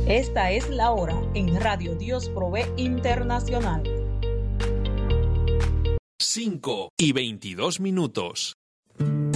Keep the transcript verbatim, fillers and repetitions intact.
Esta es la hora en Radio Dios Provee Internacional. cinco y veintidós minutos.